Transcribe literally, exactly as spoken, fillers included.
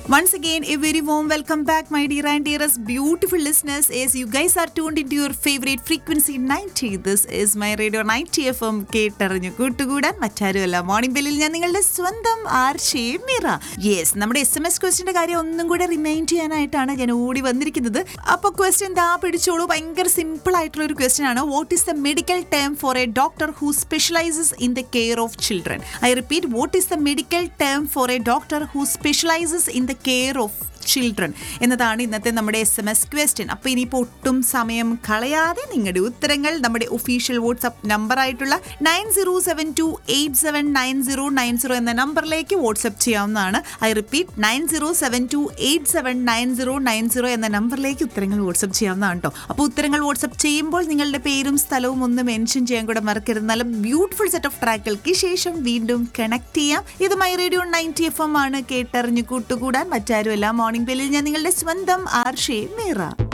Once again, a very warm welcome back, my dear and dearest beautiful listeners, as you guys are tuned into your favorite frequency ninety. This is my radio ninety F M. കേട്ടറിഞ്ഞു കൂട്ടുകൂടാൻ മറ്റാരുമല്ല morning ബെല്ലിൽ ഞാൻ നിങ്ങളുടെ സ്വന്തം ആർഷേ Meera. Yes, നമ്മുടെ S M S ക്വസ്റ്റിന്റെ കാര്യം ഒന്നും കൂടെ remind ചെയ്യാനായിട്ടാണ് ഞാൻ ഓടി വന്നിരിക്കുന്നത്. അപ്പോൾ ക്വസ്റ്റ്യൻ ദാ പിടിച്ചോളൂ. ഭയങ്കര സിമ്പിൾ ആയിട്ടുള്ള ഒരു ക്വസ്റ്റ്യൻ ആണ്. What is the medical term four A doctor who specialises in the care of children? I repeat, what is the medical term four A doctor who specialises in the care of children എന്നതാണ് ഇന്നത്തെ നമ്മുടെ S M S question. അപ്പോൾ ഇനിയിപ്പോൾ ഒട്ടും സമയം കളയാതെ നിങ്ങളുടെ ഉത്തരങ്ങൾ നമ്മുടെ ഒഫീഷ്യൽ വാട്സ്ആപ്പ് നമ്പർ ആയിട്ടുള്ള nine zero seven to eight seven nine zero nine zero എന്ന നമ്പറിലേക്ക് വാട്സ്ആപ്പ് ചെയ്യാവുന്നതാണ്. I repeat, nine zero seven to eight seven nine zero nine zero എന്ന നമ്പറിലേക്ക് ഉത്തരങ്ങൾ വാട്സ്ആപ്പ് ചെയ്യാവുന്നതാണ് കേട്ടോ. അപ്പോൾ ഉത്തരങ്ങൾ വാട്സ്ആപ്പ് ചെയ്യുമ്പോൾ നിങ്ങളുടെ പേരും സ്ഥലവും ഒന്ന് മെൻഷൻ ചെയ്യാൻ കൂടെ മറക്കരുത്. നല്ല ബ്യൂട്ടിഫുൾ സെറ്റ് ഓഫ് ട്രാക്കുകൾക്ക് ശേഷം വീണ്ടും കണക്ട് ചെയ്യാം. ഇത് my radio ninety F M ആണ്. കേട്ടറിഞ്ഞു കൂട്ടുകൂടാൻ മറ്റാരുമല്ല മോർണിംഗ് ബെല്ലിൽ ഞാൻ നിങ്ങളുടെ സ്വന്തം ആർഷേ മീറ.